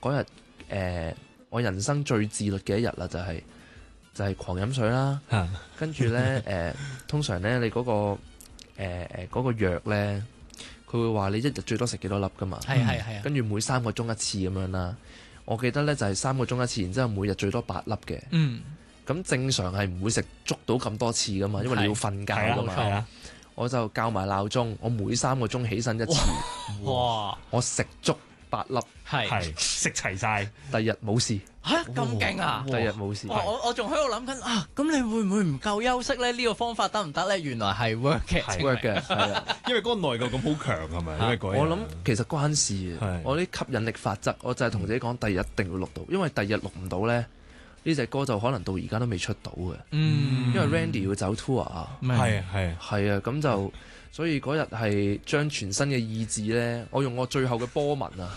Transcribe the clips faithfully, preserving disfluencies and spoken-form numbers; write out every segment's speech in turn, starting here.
嗰日誒我人生最自律嘅一日啦，就係、是、就係、是、狂飲水啦。跟住咧誒，通常咧你嗰、那個誒誒嗰個藥咧，佢會話你一日最多食幾多粒噶嘛？ 係係係啊。 跟住每三個鐘一次咁樣啦。我記得咧就係、是、三個鐘一次，然之後每日最多八粒嘅。 嗯。 咁正常係唔會食足到咁多次噶嘛，因為你要瞓覺噶嘛。我就校埋鬧鐘，我每三個鐘起身一次。 哇！ 我食足八粒， 係食齊晒， 第日冇事。 嚇咁勁啊！ 第日冇事。 我我仲喺度諗緊啊，咁你會唔會唔夠休息咧？呢個方法得唔得咧？原來係 work 嘅 ，work 嘅，係啊， 因為嗰個內疚感好強係咪？因為我諗其實關事啊。我啲吸引力法則，我就係同自己講，第日一定要錄到，因為第日錄唔到咧。呢隻歌就可能到而家都未出到嘅，嗯，因為 Randy 要走 tour 啊， 係係係啊，咁就所以嗰日係將全身嘅意志咧，我用我最後嘅波紋啊，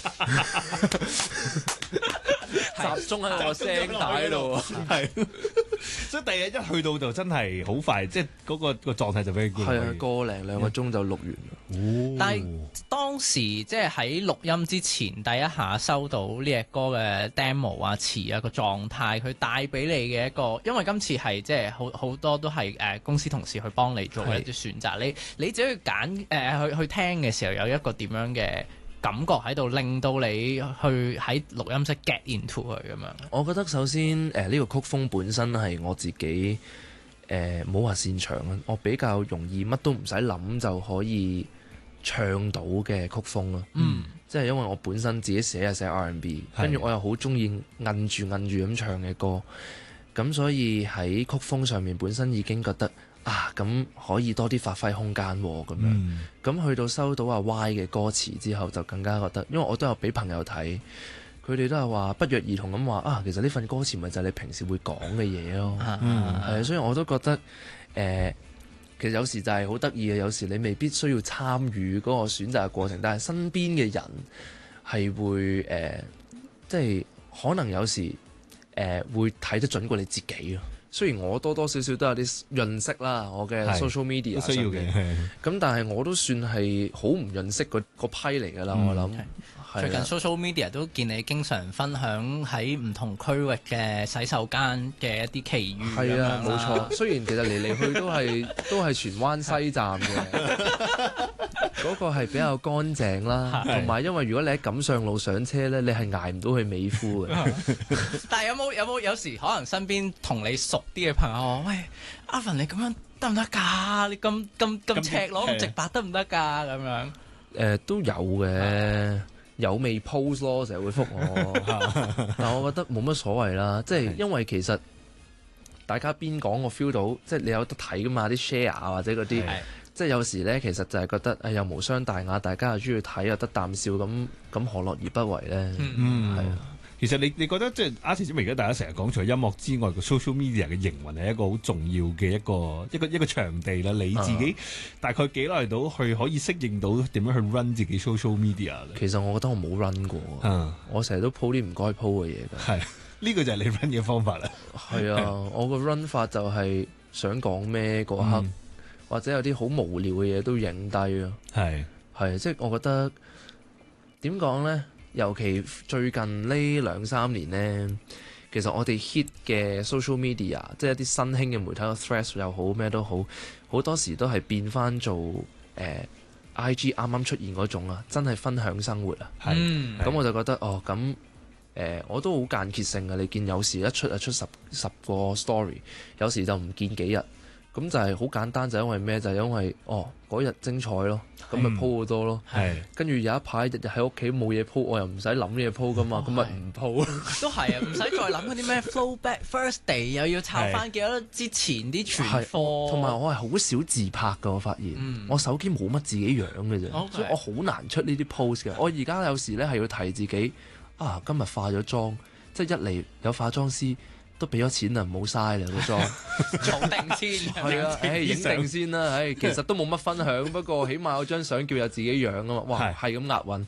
集中喺我聲帶度， 係，所以第日一去到就真係好快，即係嗰個個狀態就俾佢係啊，個零兩個鐘就錄完啦。 哦， 但係當時即係喺錄音之前，第一下收到呢隻歌嘅 demo 啊、詞啊個狀態，佢帶俾你嘅一個，因為今次係即係好好多都係誒、呃、公司同事去幫你做嘅一啲選擇，你你只要揀誒、呃、去去聽嘅時候，有一個點樣嘅感覺喺度，令到你去喺錄音室 get into 佢咁樣。 我覺得首先誒呢、呃這個曲風本身係我自己誒冇話擅長啊，我比較容易乜都唔使諗就可以唱到嘅曲風咯。嗯，即係因為我本身自己寫係寫 R and B， 跟住我又好中意摁住摁住咁唱嘅歌，咁所以喺曲風上面本身已經覺得啊，咁可以多啲發揮空間喎，咁樣。咁、嗯、去到收到阿 Y 嘅歌詞之後，就更加覺得，因為我都有俾朋友睇，佢哋都係話不約而同咁話啊，其實呢份歌詞咪就係你平時會講嘅嘢咯。係、嗯，所以我都覺得誒。呃其實有時就係好得意嘅，有時你未必需要參與嗰個選擇嘅過程，但係身邊嘅人係會誒、呃，即係可能有時誒、呃、會睇得準過你自己咯。雖然我多多少少都有啲潤色啦，我嘅 social media 都需要嘅， 咁但係我都算係好唔潤色嗰個批嚟㗎啦。嗯、我諗最近 social media 都見你經常分享喺唔同區域嘅洗手間嘅一啲奇遇。係啊， 冇錯。雖然其實嚟嚟去都係都係荃灣西站嘅，嗰個係比較乾淨啦，同埋因為如果你喺錦上路上車咧，你係捱唔到去美孚嘅。 但係有冇有冇有，有時可能身邊同你熟啲嘅朋友話：喂，阿文你咁樣得唔得㗎？你咁咁咁赤裸咁直白得唔得㗎？咁樣誒、 呃、都有嘅。有未 post 咯，成日會覆我，但我覺得冇乜所謂啦，即係因為其實大家邊講我 feel 到，即係你有得睇噶嘛，啲 share 啊或者嗰啲，即係有時咧其實就係覺得誒又無傷大雅，大家又中意睇又得啖笑，咁咁何樂而不為咧？ 嗯，係啊。其實你你覺得即係 artist 因為而家大家成日講除咗音樂之外，個 social media 嘅營運係一個好重要嘅一個一個一個場地啦。你自己大概幾耐到去可以適應到點樣去 run 自己 social media 嘅？ 其實我覺得我冇 run 過，嗯、我成日都 po 啲唔該 po 嘅嘢㗎。 係呢、呢個就係你 run 嘅方法啦。 係啊，我個 run 法就係想講咩嗰刻，嗯、或者有啲好無聊嘅嘢都影低咯。係係，即係我覺得點講咧？尤其最近呢兩三年呢，其實我哋 hit 嘅 social media，即係一啲新興嘅媒體嘅 threads 又好咩都好，好多時都係變翻做誒、呃、I G 啱啱出現嗰種啊，真係分享生活啊。係，咁我就覺得哦，咁誒、呃、我都好間歇性嘅。你見有時一出就出十十個 story，有時就唔見幾日。咁就係好簡單，就因為咩？就係、因為哦嗰日精彩咯，咁咪 po 好多咯。係，跟住有一排日日喺屋企冇嘢 po，我又唔使諗嘢 po 噶嘛，咁咪唔 po 咯。 都係啊，唔使再諗嗰啲咩 flow back first day，又要抄翻幾多之前啲存貨。同埋我係好少自拍噶，我發現，嗯、我手機冇乜自己樣嘅啫，okay. 所以我好難出呢啲 post 嘅。我而家有時咧係要提自己啊，今日化咗妝，即係一嚟有化妝師。都俾咗錢啦，唔好嘥啦個妝，做定先。 係啊，誒影定先啦，誒其實都冇乜分享，不過起碼有張相叫有自己樣啊嘛，哇係咁押韻。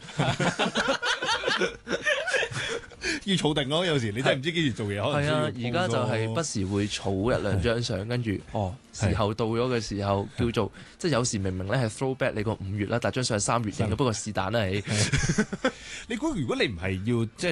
要儲定咯，有時你真係唔知幾時做嘢，可能需要。係啊， 而家就係不時會儲一兩張相，跟住哦時候到咗嘅時候，叫做即係有時明明咧係 throwback 你個五月啦，但係張相係三月影嘅，不過是但啦。你你估如果你唔係要即係